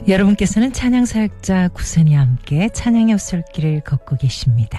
여러분께서는 찬양사역자 구선이와 함께 찬양의 오솔길을 걷고 계십니다.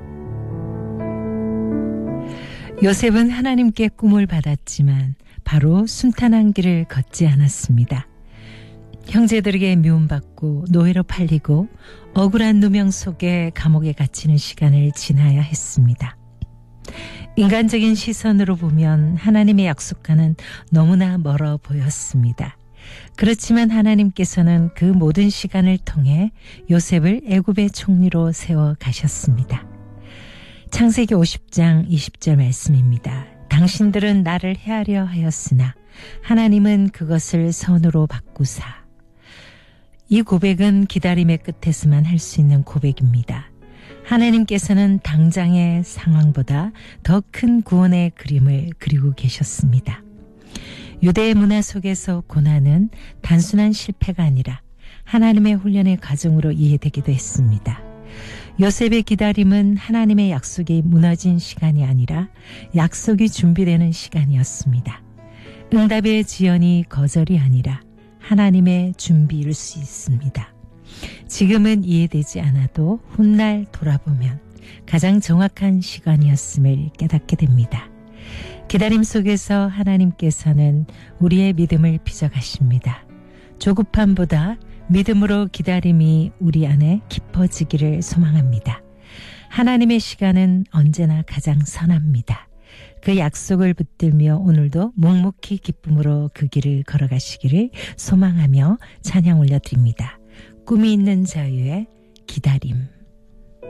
요셉은 하나님께 꿈을 받았지만 바로 순탄한 길을 걷지 않았습니다. 형제들에게 미움받고 노예로 팔리고 억울한 누명 속에 감옥에 갇히는 시간을 지나야 했습니다. 인간적인 시선으로 보면 하나님의 약속과는 너무나 멀어 보였습니다. 그렇지만 하나님께서는 그 모든 시간을 통해 요셉을 애굽의 총리로 세워 가셨습니다. 창세기 50장 20절 말씀입니다. 당신들은 나를 해하려 하였으나 하나님은 그것을 선으로 바꾸사. 이 고백은 기다림의 끝에서만 할 수 있는 고백입니다. 하나님께서는 당장의 상황보다 더 큰 구원의 그림을 그리고 계셨습니다. 유대의 문화 속에서 고난은 단순한 실패가 아니라 하나님의 훈련의 과정으로 이해되기도 했습니다. 요셉의 기다림은 하나님의 약속이 무너진 시간이 아니라 약속이 준비되는 시간이었습니다. 응답의 지연이 거절이 아니라 하나님의 준비일 수 있습니다. 지금은 이해되지 않아도 훗날 돌아보면 가장 정확한 시간이었음을 깨닫게 됩니다. 기다림 속에서 하나님께서는 우리의 믿음을 빚어가십니다. 조급함보다 믿음으로 기다림이 우리 안에 깊어지기를 소망합니다. 하나님의 시간은 언제나 가장 선합니다. 그 약속을 붙들며 오늘도 묵묵히 기쁨으로 그 길을 걸어가시기를 소망하며 찬양 올려드립니다. 꿈이 있는 자유의 기다림.